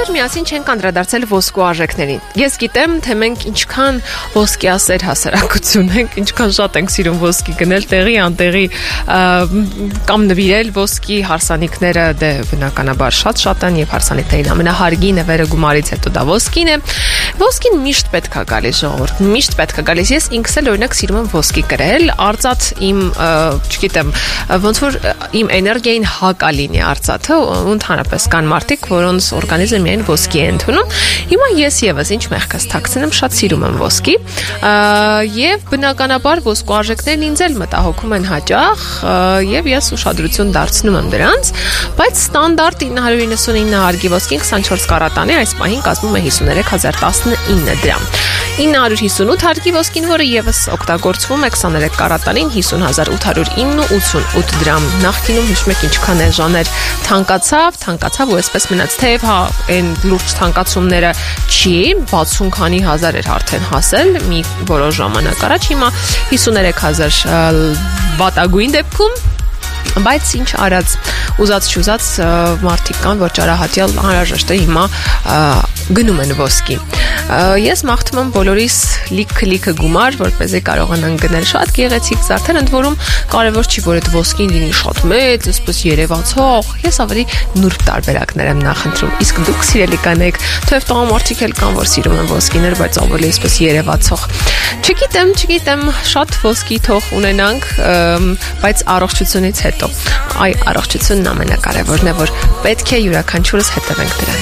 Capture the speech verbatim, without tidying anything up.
Այսօր միասին չենք անդրադարձել ոսկու արժեքներին։ Ես գիտեմ, թե մենք ինչքան ոսկիասեր հասարակություն ենք, ինչքան շատ ենք սիրում ոսկի գնել տեղի անտեղի կամ նվիրել ոսկի հարսանիքները, դե բնականաբար շատ-շատ են եւ հարսանիքներին ամենահարգի նվերը գումարից հետո դա ոսկին է։ Ոսկին միշտ պետք է գալիս ժողովուրդ, միշտ պետք է գալիս։ Ես ինքս էլ օրինակ սիրում եմ ոսկի կրել, արծաթ իմ, չգիտեմ, ոնց որ իմ էներգիային հակա լինի արծաթը, ու ընդհանրապես կան մարդիկ, որոնց օրգանիզմը միայն ոսկի է ընդունում։ Հիմա ես եւս ինչ մեղքս թաքցնեմ, շատ սիրում եմ ոսկի, եւ բնականաբար ոսկու արժեքներն ինձ էլ մտահոգում են հաճախ, եւ ես ուշադրություն դարձնում եմ դրանց, բայց ստանդարտ ինը հարյուր իննսունինը հարգի ոսկին քսանչորս կարատանի այս պահին կազմում է հիսուներեք հազար տասնինը դրամ։ ինը հարյուր հիսունութ հարգի ոսկին, որը եւս օգտագործվում է քսաներեք կարատանին հիսուն հազար ութ հարյուր ութսունութ դրամ։ Նախկինում հիշում եք ինչքան է ժաներ թանկացավ, թանկացավ ու այսպես մնաց, թեև հա այն լուրջ թանկացումները չի, վաթսուն քանի հազար էր արդեն հասել մի որոշ ժամանակ առաջ, հիմա հիսուներեք հազար վատագույն դեպքում, բայց ինչ արած, ուզած չուզած մարդիկ կան, որ ճարահատյալ անհրաժեշտ է հիմա գնում են ոսկի։ Ես մաղթում եմ բոլորիս լիքը-լիքը գումար, որպեսզի կարողանան գնել շատ գեղեցիկ զարդեր, ընդ որում կարևոր չի, որ այդ ոսկին լինի շատ մեծ, այսպես երևացող։ Ես ավելի նուրբ տարբերակներ եմ նախընտրում։ Իսկ դուք սիրելի կանեք, թեև տղամարդիկ էլ կան, որ սիրում են ոսկիներ, բայց ավելի այսպես երևացող։ Չգիտեմ, չգիտեմ, շատ ոսկի թող ունենանք, բայց առողջությունից հետո։ Այ առողջությունն ամենակարևորն է, որ պետք է յուրաքանչյուրս հետևենք դրան։